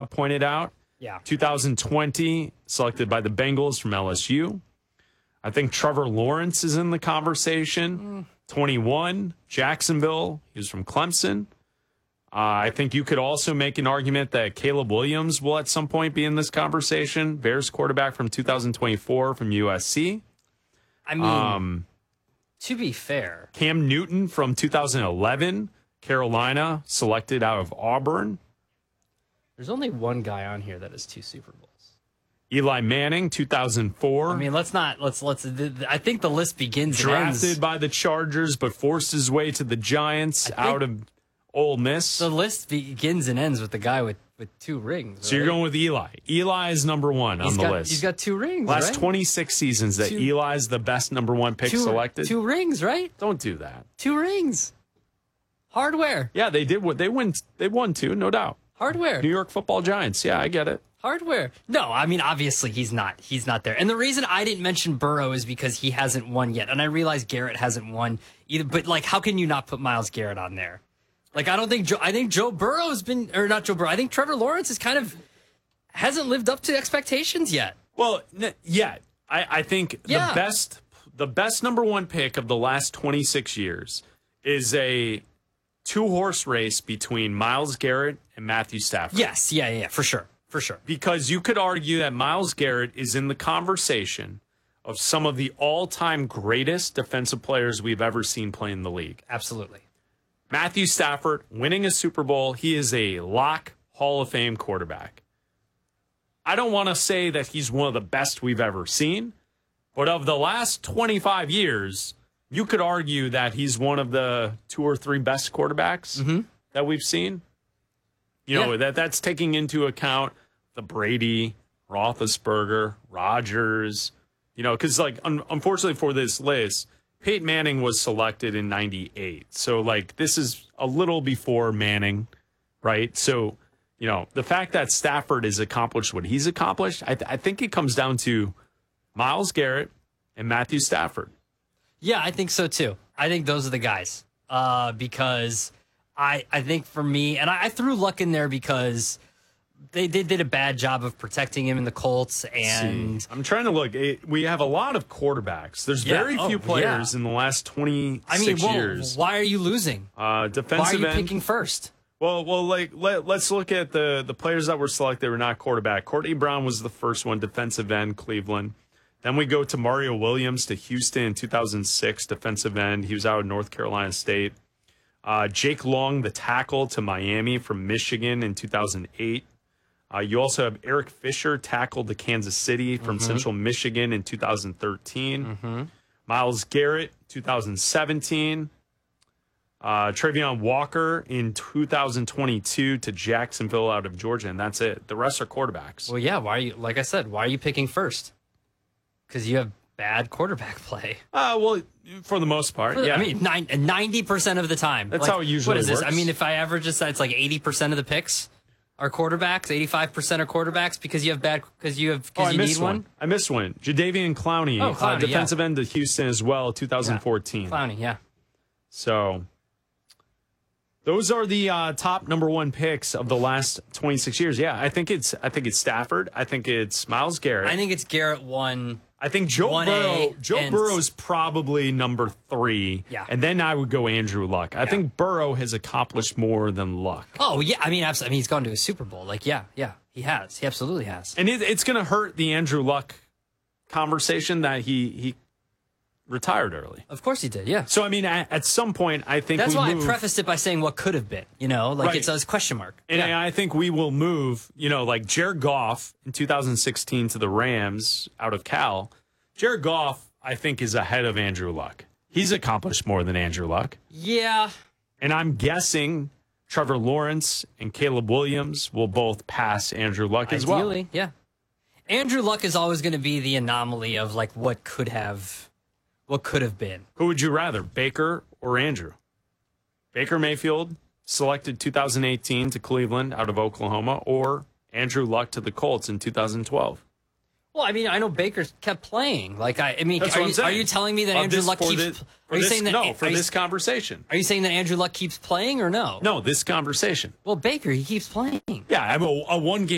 pointed out. Yeah. 2020, selected by the Bengals from LSU. I think Trevor Lawrence is in the conversation. 21, Jacksonville. He was from Clemson. I think you could also make an argument that Caleb Williams will at some point be in this conversation. Bears quarterback from 2024 from USC. I mean, to be fair, Cam Newton from 2011, Carolina, selected out of Auburn. there's only one guy on here that has 2 Super Bowls. Eli Manning, 2004. I mean, let's. I think the list begins and ends. Drafted by the Chargers, but forced his way to the Giants out of Ole Miss. The list begins and ends with the guy with 2 rings. So you're going with Eli. Eli is number 1 on the list. He's got 2 rings. Last right? 26 seasons that Eli is the best number 1 pick selected. 2 rings, right? Don't do that. 2 rings. Hardware. Yeah, they did. They won 2, no doubt. Hardware. New York Football Giants. Yeah, I get it. Hardware. No, I mean, obviously he's not there. And the reason I didn't mention Burrow is because he hasn't won yet. And I realize Garrett hasn't won either. But, like, how can you not put Myles Garrett on there? Like, I think Joe Burrow's been, or not Joe Burrow, I think Trevor Lawrence is hasn't lived up to expectations yet. Well, yet. I think the best number 1 pick of the last 26 years is a 2-horse race between Myles Garrett and Matthew Stafford. Yes, yeah, for sure. Because you could argue that Myles Garrett is in the conversation of some of the all-time greatest defensive players we've ever seen play in the league. Absolutely. Matthew Stafford winning a Super Bowl. He is a lock Hall of Fame quarterback. I don't want to say that he's one of the best we've ever seen, but of the last 25 years, you could argue that he's one of the 2 or 3 best quarterbacks that we've seen. That's taking into account the Brady, Roethlisberger, Rodgers, because, like, unfortunately for this list, Peyton Manning was selected in 98. So, like, this is a little before Manning, right? So, the fact that Stafford has accomplished what he's accomplished, I think it comes down to Myles Garrett and Matthew Stafford. Yeah, I think so, too. I think those are the guys because I think for me, and I threw Luck in there because they did a bad job of protecting him in the Colts. And I'm trying to look. We have a lot of quarterbacks. There's very few players in the last 26 years. Why are you losing? Defensive Why are you end. picking first? Well, let's look at the players that were selected. They were not quarterback. Courtney Brown was the first one, defensive end, Cleveland. Then we go to Mario Williams to Houston in 2006, defensive end. He was out of North Carolina State. Jake Long, the tackle, to Miami from Michigan in 2008. You also have Eric Fisher, tackle to Kansas City from Central Michigan in 2013. Myles Garrett, 2017. Travion Walker in 2022 to Jacksonville out of Georgia, and that's it. The rest are quarterbacks. Well, yeah. Like I said, why are you picking first? Because you have bad quarterback play. Well, for the most part, yeah. I mean, 90% of the time. That's how it usually works. What is this? works. I mean, if I average this, it's like 80% of the picks are quarterbacks, 85% are quarterbacks because you need one. I missed one. Jadeveon Clowney, defensive end to Houston as well, 2014. Clowney, yeah. So those are the top number 1 picks of the last 26 years. Yeah, I think it's Stafford. I think it's Myles Garrett. I think it's Garrett 1. I think Joe Burrow's probably number 3. Yeah. And then I would go Andrew Luck. I think Burrow has accomplished more than Luck. Oh, yeah. I mean, absolutely. I mean, he's gone to a Super Bowl. Like, yeah. He has. He absolutely has. And it's going to hurt the Andrew Luck conversation that he retired early. Of course he did, yeah. So, I mean, at some point, I think that's why I prefaced it by saying what could have been, like it's a question mark. And I think we will move, like Jared Goff in 2016 to the Rams out of Cal. Jared Goff, I think, is ahead of Andrew Luck. He's accomplished more than Andrew Luck. Yeah. And I'm guessing Trevor Lawrence and Caleb Williams will both pass Andrew Luck as well. Ideally, yeah. Andrew Luck is always going to be the anomaly of, like, what could have been. Who would you rather, Baker or Andrew? Baker Mayfield, selected 2018 to Cleveland out of Oklahoma, or Andrew Luck to the Colts in 2012? Well, I mean, I know Baker kept playing. Like, are you telling me that Andrew Luck keeps... For this conversation. Are you saying that Andrew Luck keeps playing or no? No, this conversation. Well, Baker, he keeps playing. Yeah, I have a one-game